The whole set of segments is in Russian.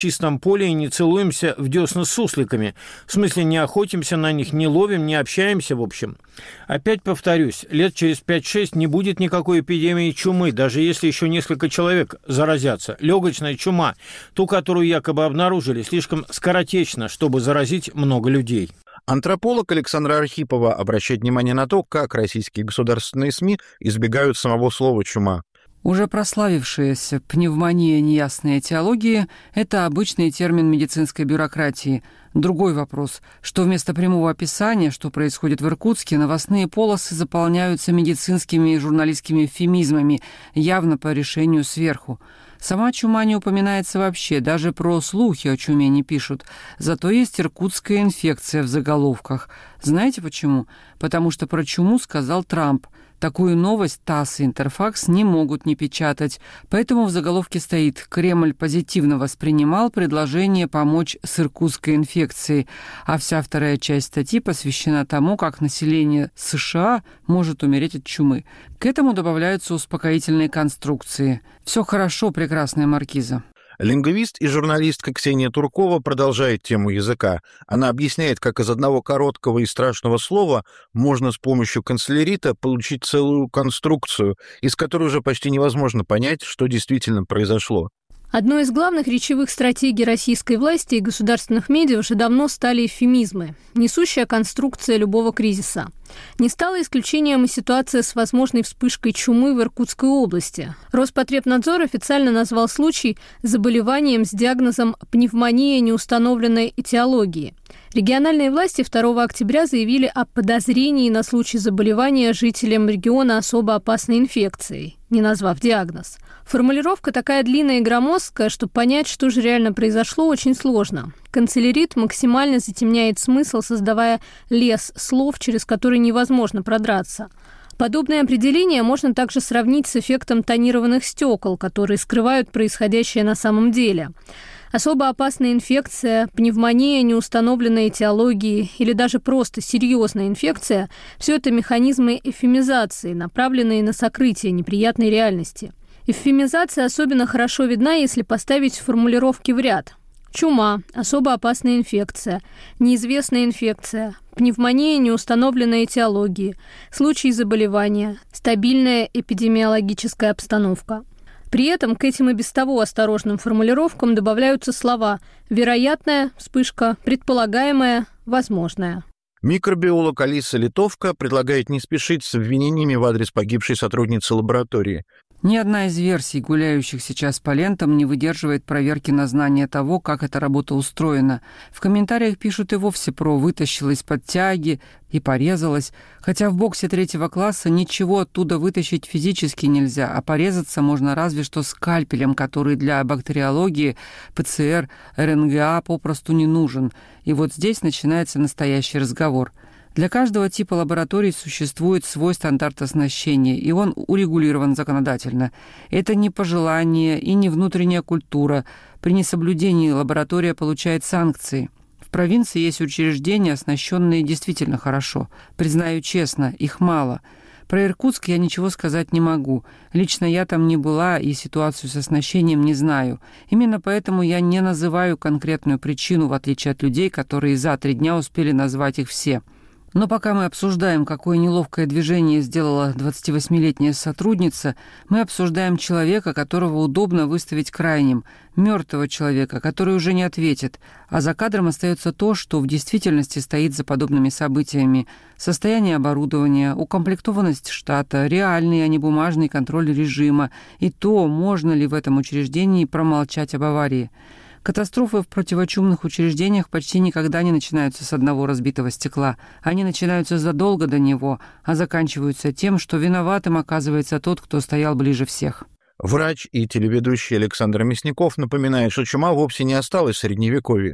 чистом поле и не целуемся в десна с сусликами. В смысле, не охотимся на них, не ловим, не общаемся, в общем. Опять повторюсь, лет через 5-6 не будет никакой эпидемии чумы, даже если еще несколько человек заразятся. Легочная чума, ту, которую якобы обнаружили, слишком скоротечна, чтобы заразить много людей. Антрополог Александра Архипова обращает внимание на то, как российские государственные СМИ избегают самого слова «чума». Уже прославившаяся пневмония неясной этиологии – это обычный термин медицинской бюрократии. Другой вопрос, что вместо прямого описания, что происходит в Иркутске, новостные полосы заполняются медицинскими и журналистскими эвфемизмами, явно по решению сверху. Сама чума не упоминается вообще, даже про слухи о чуме не пишут. Зато есть иркутская инфекция в заголовках. Знаете почему? Потому что про чуму сказал Трамп. Такую новость ТАСС и Интерфакс не могут не печатать. Поэтому в заголовке стоит: «Кремль позитивно воспринимал предложение помочь с иркутской инфекцией», а вся вторая часть статьи посвящена тому, как население США может умереть от чумы. К этому добавляются успокоительные конструкции. Все хорошо, прекрасная маркиза. Лингвист и журналистка Ксения Туркова продолжает тему языка. Она объясняет, как из одного короткого и страшного слова можно с помощью канцелярита получить целую конструкцию, из которой уже почти невозможно понять, что действительно произошло. Одной из главных речевых стратегий российской власти и государственных медиа уже давно стали эвфемизмы, несущая конструкция любого кризиса. Не стала исключением и ситуация с возможной вспышкой чумы в Иркутской области. Роспотребнадзор официально назвал случай заболеванием с диагнозом пневмония неустановленной этиологии. Региональные власти 2 октября заявили о подозрении на случай заболевания жителям региона особо опасной инфекцией, не назвав диагноз. Формулировка такая длинная и громоздкая, что понять, что же реально произошло, очень сложно. Канцелярит максимально затемняет смысл, создавая лес слов, через который невозможно продраться. Подобное определение можно также сравнить с эффектом тонированных стекол, которые скрывают происходящее на самом деле. Особо опасная инфекция, пневмония неустановленной этиологии или даже просто серьезная инфекция – все это механизмы эвфемизации, направленные на сокрытие неприятной реальности. Эвфемизация особенно хорошо видна, если поставить формулировки в ряд. Чума, особо опасная инфекция, неизвестная инфекция, пневмония неустановленной этиологии, случай заболевания, стабильная эпидемиологическая обстановка. При этом к этим и без того осторожным формулировкам добавляются слова «вероятная», «вспышка», «предполагаемая», «возможная». Микробиолог Алиса Литовка предлагает не спешить с обвинениями в адрес погибшей сотрудницы лаборатории. Ни одна из версий, гуляющих сейчас по лентам, не выдерживает проверки на знание того, как эта работа устроена. В комментариях пишут и вовсе про «вытащила из-под тяги» и «порезалась», хотя в боксе 3 класса ничего оттуда вытащить физически нельзя, а порезаться можно разве что скальпелем, который для бактериологии, ПЦР, РНГА попросту не нужен. И вот здесь начинается настоящий разговор. Для каждого типа лабораторий существует свой стандарт оснащения, и он урегулирован законодательно. Это не пожелание и не внутренняя культура. При несоблюдении лаборатория получает санкции. В провинции есть учреждения, оснащенные действительно хорошо. Признаю честно, их мало. Про Иркутск я ничего сказать не могу. Лично я там не была и ситуацию с оснащением не знаю. Именно поэтому я не называю конкретную причину, в отличие от людей, которые за 3 дня успели назвать их все. Но пока мы обсуждаем, какое неловкое движение сделала 28-летняя сотрудница, мы обсуждаем человека, которого удобно выставить крайним, мертвого человека, который уже не ответит. А за кадром остается то, что в действительности стоит за подобными событиями. Состояние оборудования, укомплектованность штата, реальный, а не бумажный контроль режима и то, можно ли в этом учреждении промолчать об аварии. Катастрофы в противочумных учреждениях почти никогда не начинаются с одного разбитого стекла. Они начинаются задолго до него, а заканчиваются тем, что виноватым оказывается тот, кто стоял ближе всех. Врач и телеведущий Александр Мясников напоминает, что чума вовсе не осталась в Средневековье.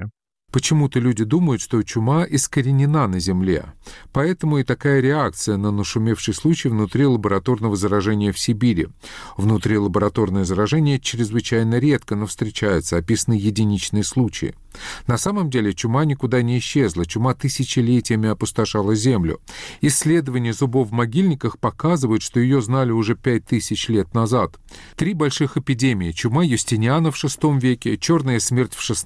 Почему-то люди думают, что чума искоренена на Земле. Поэтому и такая реакция на нашумевший случай внутрилабораторного заражения в Сибири. Внутрилабораторное заражение чрезвычайно редко, но встречается, описаны единичные случаи. На самом деле чума никуда не исчезла, чума тысячелетиями опустошала Землю. Исследования зубов в могильниках показывают, что ее знали уже 5000 лет назад. 3 больших эпидемии: чума Юстиниана в VI веке, черная смерть в XVI